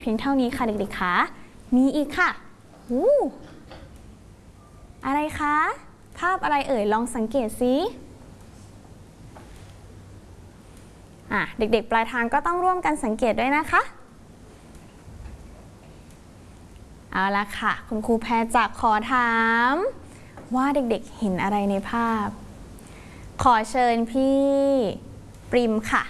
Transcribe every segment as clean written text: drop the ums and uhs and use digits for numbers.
เพียงเท่านี้ค่ะเด็กๆคะมีอีกค่ะอะไรคะภาพอะไรเอ่ยลองสังเกตสิเด็กๆปลายทางก็ต้องร่วมกันสังเกตด้วยนะคะเอาละค่ะคุณครูแพรจะขอถามว่าเด็กๆเห็นอะไรในภาพขอเชิญพี่ปริมค่ะ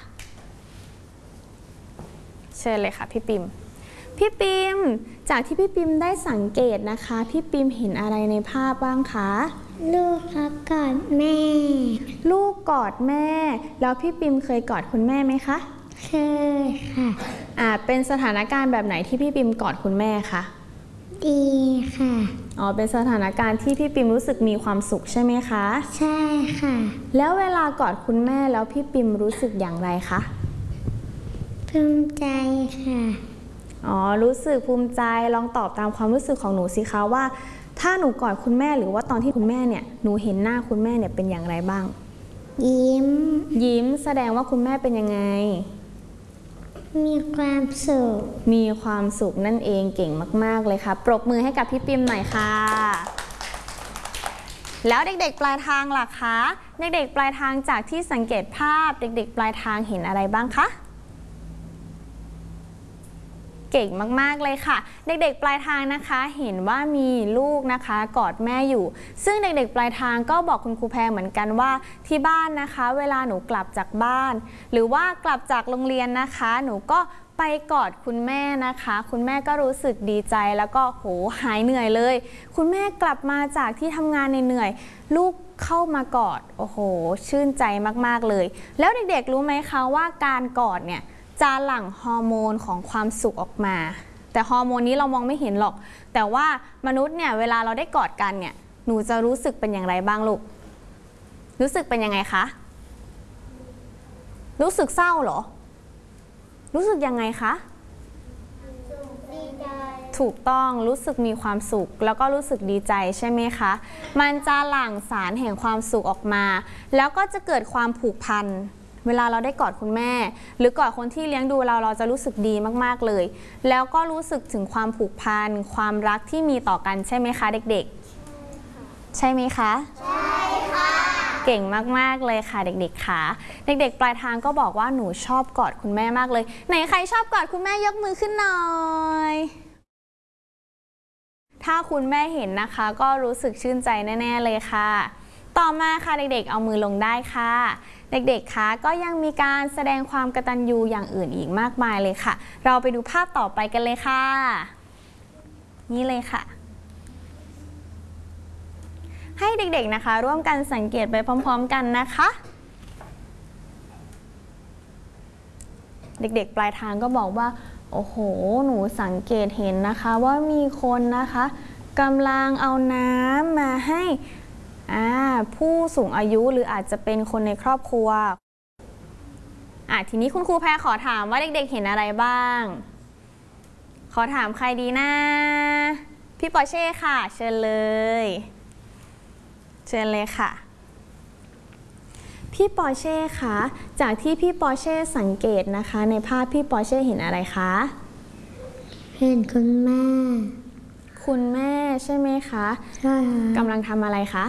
เชิญเลยค่ะพี่ปริมจากที่พี่ปิมได้สังเกตนะคะพี่ปิมเห็นอะไรในภาพบ้างคะลูกครับกอดแม่ลูกกอดแม่แล้วพี่ปิมเคยกอดคุณแม่ไหมคะเคยค่ะเป็นสถานการณ์แบบไหนที่พี่ปิมกอดคุณแม่คะดีค่ะเป็นสถานการณ์ที่พี่ปิมรู้สึกมีความสุขใช่ไหมคะใช่ค่ะแล้วเวลากอดคุณแม่แล้วพี่ปิมรู้สึกอย่างไรคะภูมิใจค่ะรู้สึกภูมิใจลองตอบตามความรู้สึกของหนูสิคะว่าถ้าหนูกอดคุณแม่หรือว่าตอนที่คุณแม่เนี่ยหนูเห็นหน้าคุณแม่เนี่ยเป็นอย่างไรบ้างยิ้มแสดงว่าคุณแม่เป็นยังไงมีความสุขนั่นเองเก่งมากๆเลยค่ะปรบมือให้กับพี่ปิมหน่อยค่ะแล้วเด็กๆปลายทางล่ะคะเด็กๆปลายทางจากที่สังเกตภาพเด็กๆปลายทางเห็นอะไรบ้างคะเก่งมากๆเลยค่ะเด็กๆปลายทางนะคะเห็นว่ามีลูกนะคะกอดแม่อยู่ซึ่งเด็กๆปลายทางก็บอกคุณครูแพรเหมือนกันว่าที่บ้านนะคะเวลาหนูกลับจากบ้านหรือว่ากลับจากโรงเรียนนะคะหนูก็ไปกอดคุณแม่นะคะคุณแม่ก็รู้สึกดีใจแล้วก็หายเหนื่อยเลยคุณแม่กลับมาจากที่ทำงานเหนื่อยลูกเข้ามากอดชื่นใจมากๆเลยแล้วเด็กๆรู้ไหมคะว่าการกอดเนี่ยจะหลั่งฮอร์โมนของความสุขออกมาแต่ฮอร์โมนนี้เรามองไม่เห็นหรอกแต่ว่ามนุษย์เนี่ยเวลาเราได้กอดกันเนี่ยหนูจะรู้สึกเป็นอย่างไรบ้างลูกรู้สึกเป็นยังไงคะรู้สึกเศร้าเหรอรู้สึกยังไงคะดีใจถูกต้องรู้สึกมีความสุขแล้วก็รู้สึกดีใจใช่ไหมคะมันจะหลั่งสารแห่งความสุขออกมาแล้วก็จะเกิดความผูกพันเวลาเราได้กอดคุณแม่หรือกอดคนที่เลี้ยงดูเราจะรู้สึกดีมากๆเลยแล้วก็รู้สึกถึงความผูกพันความรักที่มีต่อกันใช่ไหมคะเด็กๆใช่ไหมคะใช่ค่ะเก่งมากๆเลยค่ะเด็กๆค่ะเด็กๆปลายทางก็บอกว่าหนูชอบกอดคุณแม่มากเลยไหนใครชอบกอดคุณแม่ยกมือขึ้นหน่อยถ้าคุณแม่เห็นนะคะก็รู้สึกชื่นใจแน่ๆเลยค่ะต่อมาค่ะเด็กๆเอามือลงได้ค่ะเด็กๆคะก็ยังมีการแสดงความกตัญญูอย่างอื่นอีกมากมายเลยค่ะเราไปดูภาพต่อไปกันเลยค่ะนี่เลยค่ะให้เด็กๆนะคะร่วมกันสังเกตไปพร้อมๆกันนะคะเด็กๆปลายทางก็บอกว่าโอ้โหหนูสังเกตเห็นนะคะว่ามีคนนะคะกำลังเอาน้ำมาให้ผู้สูงอายุหรืออาจจะเป็นคนในครอบครัวทีนี้คุณครูแพรขอถามว่าเด็กๆเห็นอะไรบ้างขอถามใครดีนะพี่ปอเช่ค่ะเชิญเลยค่ะพี่ปอเช่คะจากที่พี่ปอเช่สังเกตนะคะในภาพพี่ปอเช่เห็นอะไรคะเห็นคุณแม่ใช่ไหมคะใช่กำลังทำอะไรคะ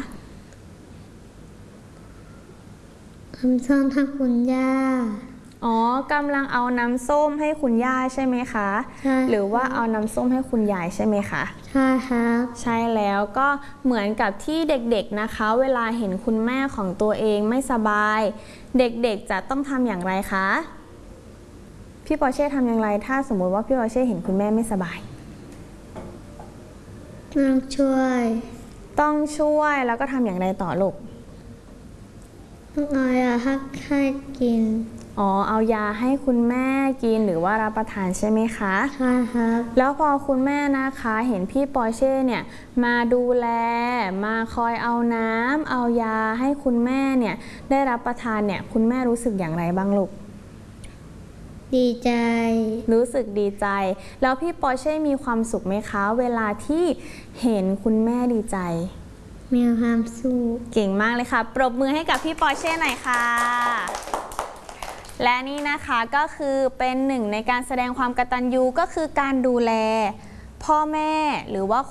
ทำส้มให้คุณย่ากำลังเอาน้ำส้มให้คุณย่าใช่ไหมคะใช่หรือว่าเอาน้ำส้มให้คุณยายใช่ไหมคะใช่ครับใช่แล้วก็เหมือนกับที่เด็กๆนะคะเวลาเห็นคุณแม่ของตัวเองไม่สบายเด็กๆจะต้องทำอย่างไรคะพี่ปอเช่ทำอย่างไรถ้าสมมุติว่าพี่ปอเช่เห็นคุณแม่ไม่สบายต้องช่วยแล้วก็ทำอย่างไรต่อลูกเอายาให้กินเอายาให้คุณแม่กินหรือว่ารับประทานใช่ไหมคะใช่ครับแล้วพอคุณแม่นะคะเห็นพี่ปอเช่เนี่ยมาดูแลมาคอยเอาน้ำเอายาให้คุณแม่เนี่ยได้รับประทานเนี่ยคุณแม่รู้สึกอย่างไรบ้างลูกดีใจรู้สึกดีใจแล้วพี่ปอเช่มีความสุขไหมคะเวลาที่เห็นคุณแม่ดีใจมีความสุขเก่งมากเลยค่ะปรบมือให้กับพี่ปอเช่หน่อยค่ะและนี่นะคะก็คือเป็นหนึ่งในการแสดงความกตัญญูก็คือการดูแลพ่อแม่หรือว่า